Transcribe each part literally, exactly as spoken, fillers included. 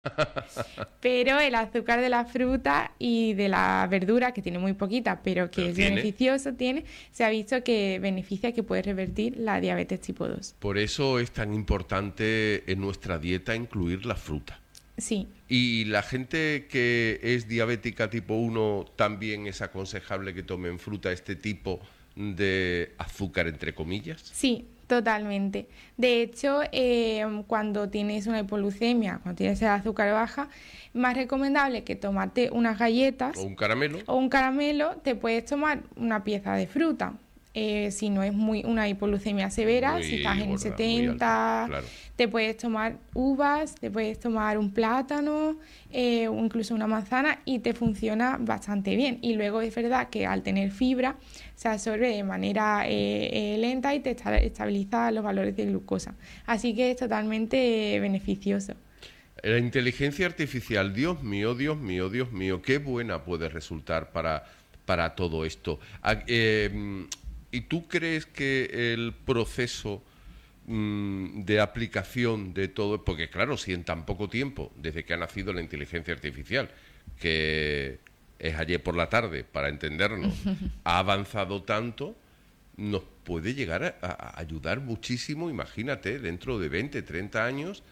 Pero el azúcar de la fruta y de la verdura, que tiene muy poquita, pero que Pero es tiene. beneficioso, tiene, se ha visto que beneficia, que puede revertir la diabetes tipo dos. Por eso es tan importante en nuestra dieta incluir la fruta. Sí, Y la gente que es diabética tipo uno también es aconsejable que tomen fruta este tipo de azúcar, entre comillas. sí, totalmente. De hecho, eh, cuando tienes una hipoglucemia, cuando tienes el azúcar baja, más recomendable que tomarte unas O galletas un caramelo. o un caramelo, te puedes tomar una pieza de fruta. Eh, si no es muy una hipoglucemia severa, si estás Muy en gorda, muy alta, setenta, claro. te puedes tomar uvas, te puedes tomar un plátano, eh, o incluso una manzana, y te funciona bastante bien. Y luego es verdad que al tener fibra se absorbe de manera eh, eh, lenta y te estabiliza los valores de glucosa. Así que es totalmente beneficioso. La inteligencia artificial, Dios mío, Dios mío, Dios mío, qué buena puede resultar para, para todo esto. Ah, eh, ¿Y tú crees que el proceso mm, de aplicación de todo, porque claro, si en tan poco tiempo, desde que ha nacido la inteligencia artificial, que es ayer por la tarde, para entendernos, ha avanzado tanto, nos puede llegar a, a ayudar muchísimo, imagínate, dentro de veinte, treinta años,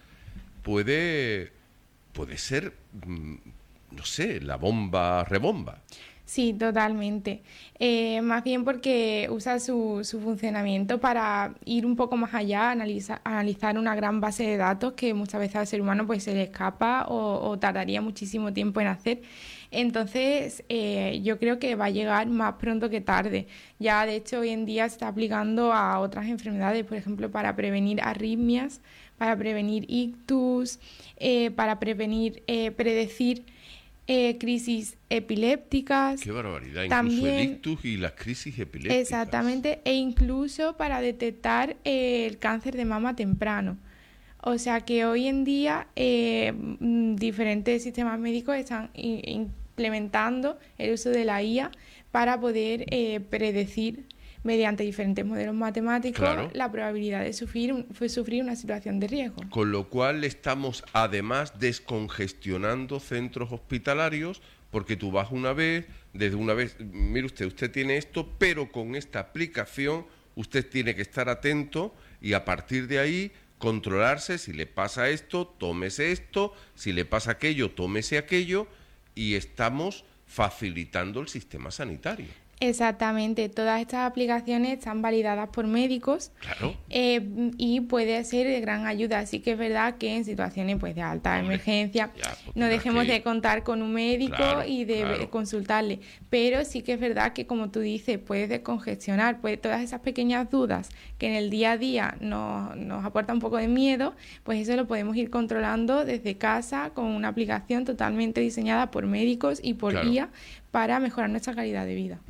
puede, puede ser, mm, no sé, la bomba rebomba. Sí, totalmente. Eh, más bien porque usa su, su funcionamiento para ir un poco más allá, analiza- analizar una gran base de datos que muchas veces al ser humano pues se le escapa o, o tardaría muchísimo tiempo en hacer. Entonces, eh, yo creo que va a llegar más pronto que tarde. Ya, de hecho, hoy en día se está aplicando a otras enfermedades, por ejemplo, para prevenir arritmias, para prevenir ictus, eh, para prevenir, eh, predecir eh, crisis epilépticas, Qué barbaridad, incluso el también, ictus y las crisis epilépticas. exactamente, e incluso para detectar eh, el cáncer de mama temprano. O sea que hoy en día eh, mm, diferentes sistemas médicos están i- implementando el uso de la I A para poder eh, predecir mediante diferentes modelos matemáticos Claro. la probabilidad de sufrir, un- fue sufrir una situación de riesgo. Con lo cual estamos además descongestionando centros hospitalarios porque tú vas una vez, desde una vez, mire usted, usted tiene esto, pero con esta aplicación usted tiene que estar atento y a partir de ahí controlarse, si le pasa esto, tómese esto, si le pasa aquello, tómese aquello y estamos facilitando el sistema sanitario. Exactamente, todas estas aplicaciones están validadas por médicos Claro, eh, y puede ser de gran ayuda. Así que es verdad que en situaciones pues, de alta hombre, emergencia ya, pues no tendrás dejemos que de ir. contar con un médico Claro, y de ve- claro. consultarle. Pero sí que es verdad que, como tú dices, puedes descongestionar, pues todas esas pequeñas dudas que en el día a día nos, nos aporta un poco de miedo, pues eso lo podemos ir controlando desde casa con una aplicación totalmente diseñada por médicos y por Claro. I A para mejorar nuestra calidad de vida.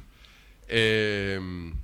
Eh,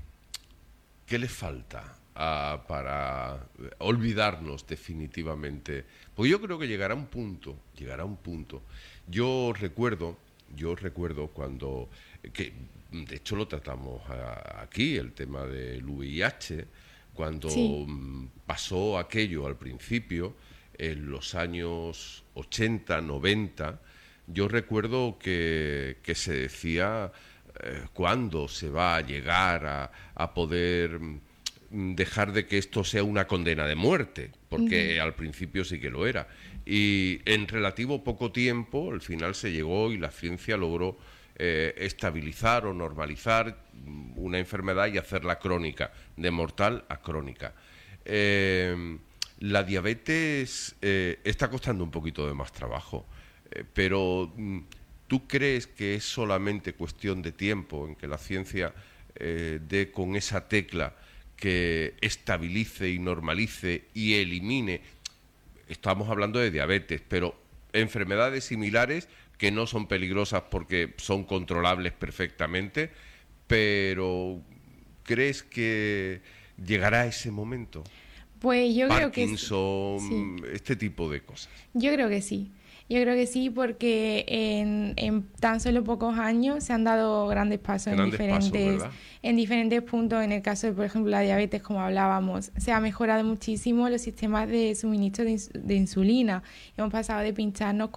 ¿Qué le falta a, para olvidarnos definitivamente? Porque yo creo que llegará un punto, llegará un punto. Yo recuerdo, yo recuerdo cuando, que de hecho lo tratamos a- aquí, el tema del V I H, cuando Sí. mm, pasó aquello al principio, en los años ochenta, noventa, yo recuerdo que, que se decía eh, cuándo se va a llegar a, a poder mm, dejar de que esto sea una condena de muerte, porque al principio sí que lo era. Y en relativo poco tiempo, al final se llegó y la ciencia logró eh, estabilizar o normalizar mm, una enfermedad y hacerla crónica, de mortal a crónica. Eh, la diabetes eh, está costando un poquito de más trabajo, eh, pero mm, ¿tú crees que es solamente cuestión de tiempo en que la ciencia eh, dé con esa tecla que estabilice y normalice y elimine? Estamos hablando de diabetes, pero enfermedades similares que no son peligrosas porque son controlables perfectamente, pero ¿crees que llegará ese momento? Pues yo creo que sí. Sí. Parkinson, este tipo de cosas. Yo creo que sí. Yo creo que sí, porque en, en tan solo pocos años se han dado grandes pasos en Grandes pasos, diferentes, ¿verdad? en diferentes puntos. En el caso de, por ejemplo, la diabetes, como hablábamos, se ha mejorado muchísimo los sistemas de suministro de, ins- de insulina. Hemos pasado de pincharnos